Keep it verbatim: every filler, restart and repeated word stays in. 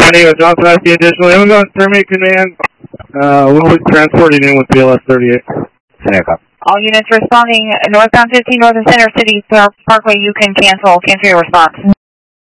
County with authorized the additional Amazon Terminate Command. Uh, we'll be transporting in with B L S thirty-eight. Seneca. All units responding northbound fifteen Northern Center City Parkway, you can cancel, cancel your response.